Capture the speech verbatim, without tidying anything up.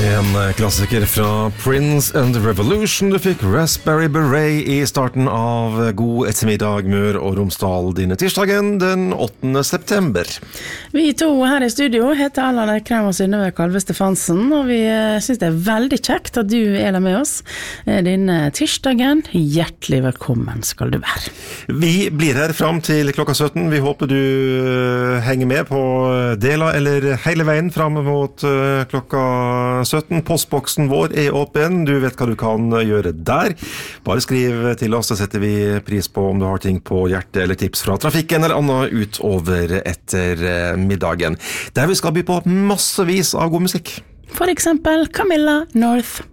En klassiker fra Prince and the Revolution. Du fikk Raspberry Beret i starten av God ettermiddag Mør og Romsdal dine tirsdagen den åttende september. Vi to her i studio heter Allan Krem og Synnøve Kalve Stefansen, og vi synes det er veldig kjekt at du er der med oss denne tirsdagen. Hjertelig velkommen skal du være. Vi blir her fram til klokka sytten. Vi håper du henger med på deler eller hele veien fram mot klokka sytten. Postboksen vår er åpen. Du vet hva du kan gjøre der. Bare skriv til oss, så setter vi pris på om du har ting på hjertet eller tips fra trafikken eller annet utover etter middagen. Der vi skal by på massevis av god musikk. For eksempel Camilla North.